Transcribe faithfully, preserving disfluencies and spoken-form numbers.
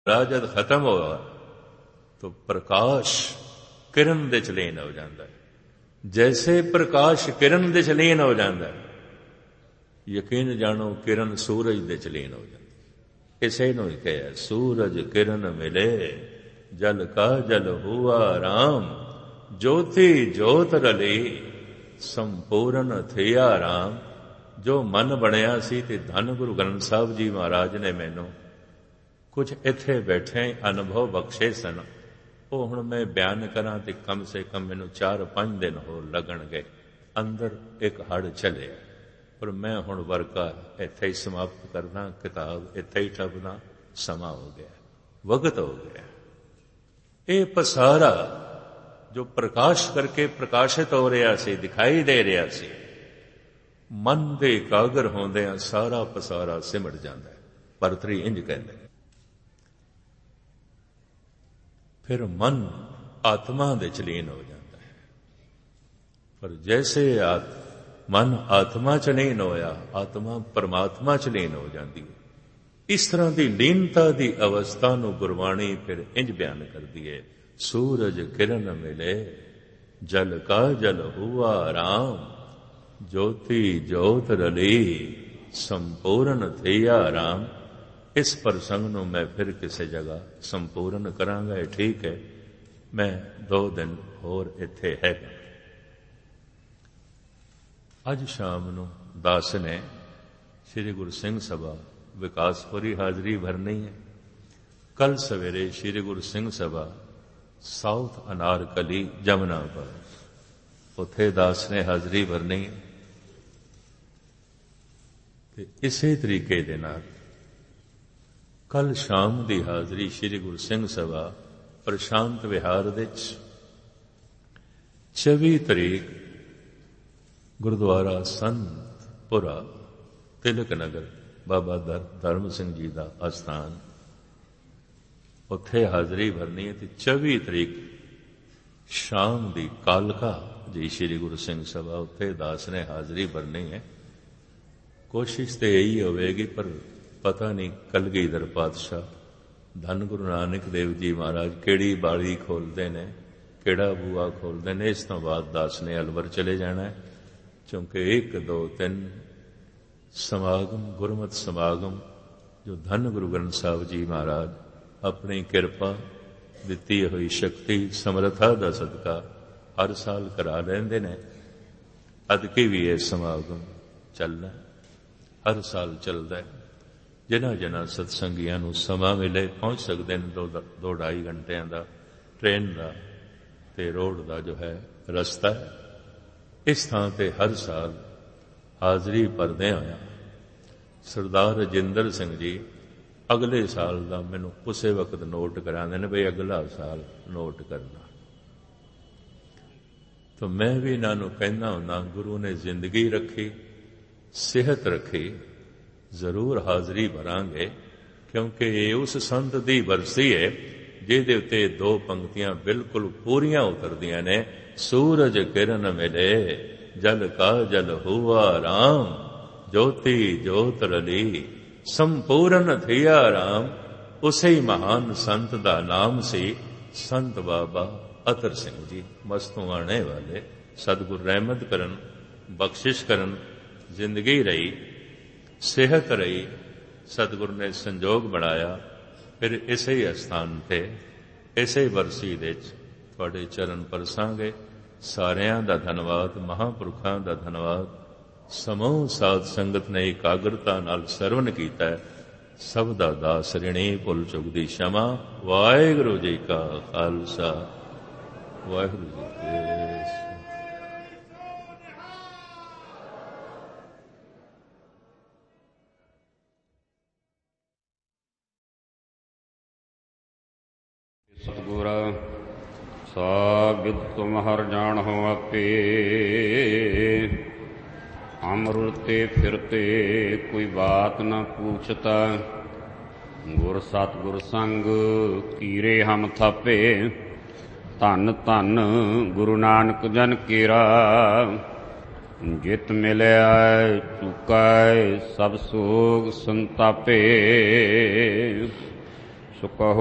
ਰਾਹ ਜਦ ਖਤਮ ਹੋਇਆ ਤਾਂ ਪ੍ਰਕਾਸ਼ ਕਿਰਨ ਦੇ ਚ ਲੀਨ ਹੋ ਜਾਂਦਾ ਹੈ। ਜੈਸੇ ਪ੍ਰਕਾਸ਼ ਕਿਰਨ ਦੇ ਚ ਲੀਨ ਹੋ ਜਾਂਦਾ ਹੈ, ਯਕੀਨ ਜਾਣੋ ਕਿਰਨ ਸੂਰਜ ਦੇ ਚ ਲੀਨ ਹੋ ਜਾਂਦੀ। ਇਸੇ ਨੂੰ ਹੀ ਕਿਹਾ ਸੂਰਜ ਕਿਰਨ ਮਿਲੇ ਜਲ ਕਾ ਜਲ ਹੁਆ ਰਾਮ, ਜੋਤੀ ਜੋਤ ਰਲੀ ਸੰਪੂਰਨ ਥਿਆ ਰਾਮ। ਜੋ ਮਨ ਬਣਿਆ ਸੀ ਤੇ ਧੰਨ ਗੁਰੂ ਗ੍ਰੰਥ ਸਾਹਿਬ ਜੀ ਮਹਾਰਾਜ ਨੇ ਮੈਨੂੰ ਕੁਝ ਇੱਥੇ ਬੈਠੇ ਅਨੁਭਵ ਬਖਸ਼ੇ ਸਨ। ਉਹ ਹੁਣ ਮੈਂ ਬਿਆਨ ਕਰਾਂ ਤੇ ਕਮ ਸੇ ਕਮ ਮੈਨੂੰ ਚਾਰ ਪੰਜ ਦਿਨ ਹੋਰ ਲੱਗਣਗੇ। ਅੰਦਰ ਇੱਕ ਹੜ ਚੱਲਿਆ, ਪਰ ਮੈਂ ਹੁਣ ਵਰਕਾ ਇੱਥੇ ਹੀ ਸਮਾਪਤ ਕਰਨਾ, ਕਿਤਾਬ ਇੱਥੇ ਹੀ ਠੱਪਣਾ। ਸਮਾਂ ਹੋ ਗਿਆ, ਵਕਤ ਹੋ ਗਿਆ। ਇਹ ਪਸਾਰਾ ਜੋ ਪ੍ਰਕਾਸ਼ ਕਰਕੇ ਪ੍ਰਕਾਸ਼ਿਤ ਹੋ ਰਿਹਾ ਸੀ, ਦਿਖਾਈ ਦੇ ਰਿਹਾ ਸੀ, ਮਨ ਦੇ ਇਕਾਗਰ ਹੁੰਦਿਆਂ ਸਾਰਾ ਪਸਾਰਾ ਸਿਮਟ ਜਾਂਦਾ ਹੈ। ਭਰਤਰੀ ਇੰਜ ਕਹਿੰਦੇ। ਫਿਰ ਮਨ ਆਤਮਾ ਦੇ ਚ ਲੀਨ ਹੋ ਜਾਂਦਾ ਹੈ। ਪਰ ਜੈਸੇ ਆਤ ਮਨ ਆਤਮਾ ਚ ਲੀਨ ਹੋਇਆ, ਆਤਮਾ ਪਰਮਾਤਮਾ ਚ ਲੀਨ ਹੋ ਜਾਂਦੀ ਹੈ। ਇਸ ਤਰ੍ਹਾਂ ਦੀ ਲੀਨਤਾ ਦੀ ਅਵਸਥਾ ਨੂੰ ਗੁਰਬਾਣੀ ਫਿਰ ਇੰਜ ਬਿਆਨ ਕਰਦੀ ਹੈ। ਸੂਰਜ ਕਿਰਨ ਮਿਲੇ ਜਲ ਕਾ ਜਲ ਹੁਆ ਰਾਮ, ਜੋਤੀ ਜੋਤ ਰਲੀ ਸੰਪੂਰਨ ਥਿਆ ਰਾਮ। ਇਸ ਪ੍ਰਸੰਗ ਨੂੰ ਮੈਂ ਫਿਰ ਕਿਸੇ ਜਗ੍ਹਾ ਸੰਪੂਰਨ ਕਰਾਂਗਾ। ਇਹ ਠੀਕ ਹੈ, ਮੈਂ ਦੋ ਦਿਨ ਹੋਰ ਇੱਥੇ ਹੈਗਾ। ਅੱਜ ਸ਼ਾਮ ਨੂੰ ਦਾਸ ਨੇ ਸ੍ਰੀ ਗੁਰੂ ਸਿੰਘ ਸਭਾ ਵਿਕਾਸਪੁਰੀ ਹਾਜ਼ਰੀ ਭਰਨੀ ਹੈ। ਕੱਲ ਸਵੇਰੇ ਸ੍ਰੀ ਗੁਰੂ ਸਿੰਘ ਸਭਾ ਸਾਊਥ ਅਨਾਰਕਲੀ ਜਮਨਾਪੁਰ, ਉੱਥੇ ਦਾਸ ਨੇ ਹਾਜ਼ਰੀ ਭਰਨੀ ਹੈ। ਤੇ ਇਸੇ ਤਰੀਕੇ ਦੇ ਨਾਲ ਕੱਲ ਸ਼ਾਮ ਦੀ ਹਾਜ਼ਰੀ ਸ੍ਰੀ ਗੁਰੂ ਸਿੰਘ ਸਭਾ ਪ੍ਰਸ਼ਾਂਤ ਵਿਹਾਰ ਵਿੱਚ ਚੌਵੀ ਤਰੀਕ ਗੁਰਦੁਆਰਾ ਸੰਤਪੁਰਾ ਤਿਲਕ ਨਗਰ ਬਾਬਾ ਧਰਮ ਸਿੰਘ ਜੀ ਦਾ ਅਸਥਾਨ, ਉੱਥੇ ਹਾਜ਼ਰੀ ਭਰਨੀ ਹੈ। ਤੇ ਚੌਵੀ ਤਰੀਕ ਸ਼ਾਮ ਦੀ ਕਾਲਕਾ ਜੀ ਸ੍ਰੀ ਗੁਰੂ ਸਿੰਘ ਸਭਾ, ਉੱਥੇ ਦਾਸ ਨੇ ਹਾਜ਼ਰੀ ਭਰਨੀ ਹੈ। ਕੋਸ਼ਿਸ਼ ਤੇ ਇਹੀ ਹੋਵੇਗੀ, ਪਰ ਪਤਾ ਨਹੀਂ ਕਲਗੀਧਰ ਪਾਤਸ਼ਾਹ ਧੰਨ ਗੁਰੂ ਨਾਨਕ ਦੇਵ ਜੀ ਮਹਾਰਾਜ ਕਿਹੜੀ ਬਾੜੀ ਖੋਲਦੇ ਨੇ, ਕਿਹੜਾ ਬੂਆ ਖੋਲਦੇ ਨੇ। ਇਸ ਤੋਂ ਬਾਅਦ ਦਾਸ ਨੇ ਅਲਵਰ ਚਲੇ ਜਾਣਾ ਹੈ, ਕਿਉਂਕਿ ਇੱਕ ਦੋ ਤਿੰਨ ਸਮਾਗਮ ਗੁਰਮਤਿ ਸਮਾਗਮ ਜੋ ਧੰਨ ਗੁਰੂ ਗ੍ਰੰਥ ਸਾਹਿਬ ਜੀ ਮਹਾਰਾਜ ਆਪਣੀ ਕਿਰਪਾ ਦਿੱਤੀ ਹੋਈ ਸ਼ਕਤੀ ਸਮਰੱਥਾ ਦਾ ਸਦਕਾ ਹਰ ਸਾਲ ਕਰਾ ਲੈਂਦੇ ਨੇ। ਅਦਕੀ ਵੀ ਇਹ ਸਮਾਗਮ ਚੱਲਣਾ, ਹਰ ਸਾਲ ਚੱਲਦਾ ਹੈ। ਜਿਨ੍ਹਾਂ ਜਿਨ੍ਹਾਂ ਸਤਸੰਗੀਆਂ ਨੂੰ ਸਮਾਂ ਮਿਲੇ ਪਹੁੰਚ ਸਕਦੇ ਨੇ। ਦੋ ਦੋ ਢਾਈ ਘੰਟਿਆਂ ਦਾ ਟ੍ਰੇਨ ਦਾ ਤੇ ਰੋਡ ਦਾ ਜੋ ਹੈ ਰਸਤਾ ਹੈ। ਇਸ ਥਾਂ ਤੇ ਹਰ ਸਾਲ ਹਾਜ਼ਰੀ ਭਰਦੇ ਹੋਇਆ ਸਰਦਾਰ ਰਜਿੰਦਰ ਸਿੰਘ ਜੀ ਅਗਲੇ ਸਾਲ ਦਾ ਮੈਨੂੰ ਉਸੇ ਵਕਤ ਨੋਟ ਕਰਾਉਂਦੇ ਨੇ, ਬਈ ਅਗਲਾ ਸਾਲ ਨੋਟ ਕਰਨਾ। ਤਾਂ ਮੈਂ ਵੀ ਇਹਨਾਂ ਨੂੰ ਕਹਿੰਦਾ ਹੁੰਦਾ, ਗੁਰੂ ਨੇ ਜ਼ਿੰਦਗੀ ਰੱਖੀ, ਸਿਹਤ ਰੱਖੀ, ਜ਼ਰੂਰ ਹਾਜ਼ਰੀ ਭਰਾਂਗੇ, ਕਿਉਂਕਿ ਇਹ ਉਸ ਸੰਤ ਦੀ ਵਰਸੀ ਹੈ ਜਿਹਦੇ ਉੱਤੇ ਦੋ ਪੰਕਤੀਆਂ ਬਿਲਕੁਲ ਪੂਰੀਆਂ ਉਤਰਦੀਆਂ ਨੇ। ਸੂਰਜ ਕਿਰਨ ਮਿਲੇ ਜਲ ਕਾ ਜਲ ਹੁਆ ਰਾਮ, ਜੋਤੀ ਜੋਤ ਰਲੀ ਸੰਪੂਰਨ ਥਿਆ ਰਾਮ। ਉਸੇ ਹੀ ਮਹਾਨ ਸੰਤ ਦਾ ਨਾਮ ਸੀ ਸੰਤ ਬਾਬਾ ਅਤਰ ਸਿੰਘ ਜੀ। ਮਸਤੂਆਣੇ ਵਾਲੇ ਸਤਿਗੁਰ ਰਹਿਮਤ ਕਰਨ, ਬਖਸ਼ਿਸ਼ ਕਰਨ, ਜ਼ਿੰਦਗੀ ਰਹੀ, ਸਿਹਤ ਰਹੀ, ਸਤਿਗੁਰ ਨੇ ਸੰਜੋਗ ਬਣਾਇਆ। ਫਿਰ ਇਸੇ ਹੀ ਅਸਥਾਨ ਤੇ ਇਸੇ ਵਰਸੀ ਵਿੱਚ ਤੁਹਾਡੇ ਚਰਨ ਪਰਸਾਂਗੇ। ਸਾਰਿਆਂ ਦਾ ਧੰਨਵਾਦ, ਮਹਾਂਪੁਰਖਾਂ ਦਾ ਧੰਨਵਾਦ। ਸਮੂਹ ਸਾਧ ਸੰਗਤ ਨੇ ਇਕਾਗਰਤਾ ਨਾਲ ਸਰਵਨ ਕੀਤਾ ਹੈ। ਸਭ ਦਾ ਦਾਸ ਰਿਣੀ ਭੁੱਲ ਚੁੱਕ ਦੀ क्षमा। ਵਾਹਿਗੁਰੂ ਜੀ ਕਾ ਖਾਲਸਾ, ਵਾਹਿਗੁਰੂ ਜੀ ਕੀ ਫਤਿਹ। ਸਤਿਗੁਰ ਸਾਬਿਦ ਤੁਮ ਹਰ ਜਾਣਹੁ ਆਪੇ, ਅਮਰੁਤੇ ਫਿਰਤੇ ਕੋਈ ਬਾਤ ਨ ਪੂਛਤਾ। ਗੁਰ ਸਤਿਗੁਰ ਸੰਗ ਕੀਰੇ ਹਮ ਥਾਪੇ, ਧੰਨ ਧੰਨ ਗੁਰੂ ਨਾਨਕ ਜਨ ਕੇਰਾ। ਜਿਤ ਮਿਲਿਆ ਚੁਕੈ ਸਭ ਸੋਗ ਸੰਤਾਪੇ, ਸੋ ਕਹੋ